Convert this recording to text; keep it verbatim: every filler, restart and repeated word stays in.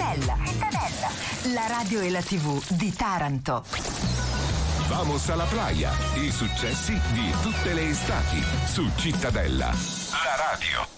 Cittadella. Cittadella. La radio e la tivù di Taranto. Vamos alla playa. I successi di tutte le estati su Cittadella. La radio.